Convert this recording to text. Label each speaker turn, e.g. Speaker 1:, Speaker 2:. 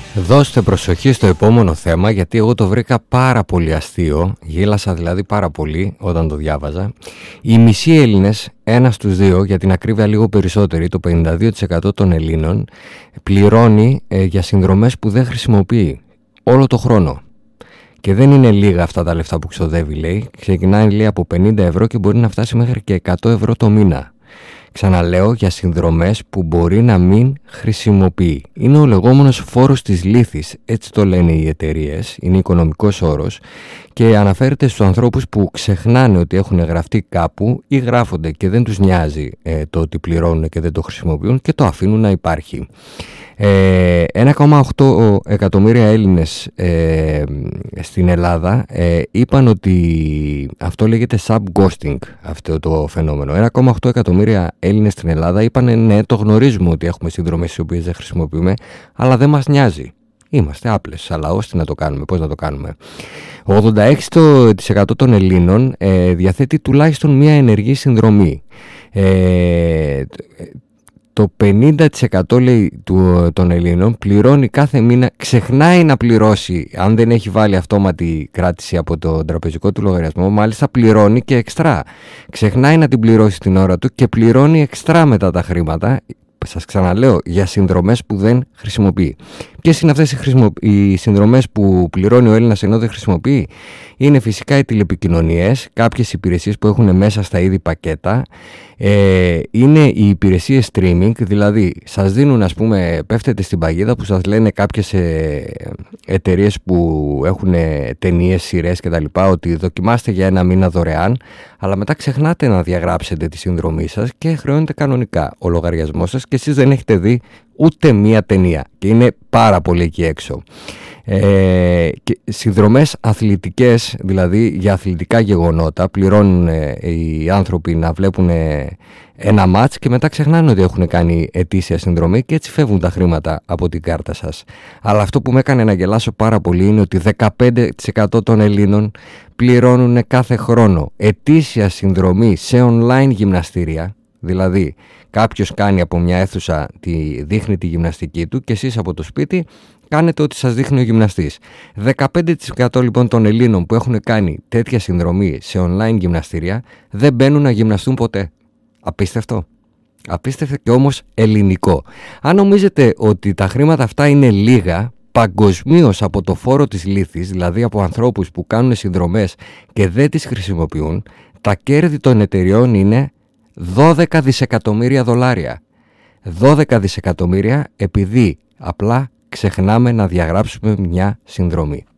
Speaker 1: Δώστε προσοχή στο επόμενο θέμα, γιατί εγώ το βρήκα πάρα πολύ αστείο. Γέλασα δηλαδή πάρα πολύ όταν το διάβαζα. Οι μισοί Έλληνες, ένας στους δύο, για την ακρίβεια λίγο περισσότεροι, το 52% των Ελλήνων, πληρώνει για συνδρομές που δεν χρησιμοποιεί όλο το χρόνο. Και δεν είναι λίγα αυτά τα λεφτά που ξοδεύει, λέει. Ξεκινάει, λέει, από 50 ευρώ και μπορεί να φτάσει μέχρι και 100 ευρώ το μήνα. Ξαναλέω, για συνδρομές που μπορεί να μην χρησιμοποιεί. Είναι ο λεγόμενος φόρος της λίθης, έτσι το λένε οι εταιρείες, είναι οικονομικός όρος και αναφέρεται στους ανθρώπους που ξεχνάνε ότι έχουν γραφτεί κάπου ή γράφονται και δεν τους νοιάζει το ότι πληρώνουν και δεν το χρησιμοποιούν και το αφήνουν να υπάρχει. 1,8 εκατομμύρια Έλληνες στην Ελλάδα είπαν ότι αυτό λέγεται sub-ghosting, αυτό το φαινόμενο. 1,8 εκατομμύρια Έλληνες στην Ελλάδα είπαν ναι, το γνωρίζουμε ότι έχουμε συνδρομές τις οποίες δεν χρησιμοποιούμε, αλλά δεν μας νοιάζει. Είμαστε άπλες, αλλά ώστε να το κάνουμε, πώς να το κάνουμε. 86% των Ελλήνων διαθέτει τουλάχιστον μία ενεργή συνδρομή. Το 50% λέει των Ελλήνων πληρώνει κάθε μήνα, ξεχνάει να πληρώσει αν δεν έχει βάλει αυτόματη κράτηση από το τραπεζικό του λογαριασμό, μάλιστα πληρώνει και εξτρά. Ξεχνάει να την πληρώσει την ώρα του και πληρώνει εξτρά μετά τα χρήματα. Σας ξαναλέω, για συνδρομές που δεν χρησιμοποιεί. Ποιες είναι αυτές οι συνδρομές που πληρώνει ο Έλληνας ενώ δεν χρησιμοποιεί? Είναι φυσικά οι τηλεπικοινωνίες, κάποιες υπηρεσίες που έχουν μέσα στα είδη πακέτα. Είναι οι υπηρεσίες streaming, δηλαδή σας δίνουν, ας πούμε, πέφτετε στην παγίδα που σας λένε κάποιες εταιρείες που έχουν ταινίες, σειρές κτλ. Ότι δοκιμάστε για ένα μήνα δωρεάν, αλλά μετά ξεχνάτε να διαγράψετε τη συνδρομή σας και χρεώνετε κανονικά ο λογαριασμός σας και εσείς δεν έχετε δει ούτε μία ταινία και είναι πάρα πολύ εκεί έξω. Και συνδρομές αθλητικές, δηλαδή για αθλητικά γεγονότα, πληρώνουν οι άνθρωποι να βλέπουν ένα μάτς και μετά ξεχνάνε ότι έχουν κάνει ετήσια συνδρομή και έτσι φεύγουν τα χρήματα από την κάρτα σας. Αλλά αυτό που με έκανε να γελάσω πάρα πολύ είναι ότι 15% των Ελλήνων πληρώνουν κάθε χρόνο ετήσια συνδρομή σε online γυμναστήρια. Δηλαδή κάποιος κάνει από μια αίθουσα, δείχνει τη γυμναστική του και εσείς από το σπίτι κάνετε ό,τι σας δείχνει ο γυμναστής. 15% λοιπόν των Ελλήνων που έχουν κάνει τέτοια συνδρομή σε online γυμναστήρια δεν μπαίνουν να γυμναστούν ποτέ. Απίστευτο. Απίστευτο και όμως ελληνικό. Αν νομίζετε ότι τα χρήματα αυτά είναι λίγα, παγκοσμίως από το φόρο της λίθης, δηλαδή από ανθρώπους που κάνουν συνδρομές και δεν τις χρησιμοποιούν, τα κέρδη των εταιριών είναι 12 δισεκατομμύρια δολάρια. 12 δισεκατομμύρια επειδή απλά ξεχνάμε να διαγράψουμε μια συνδρομή.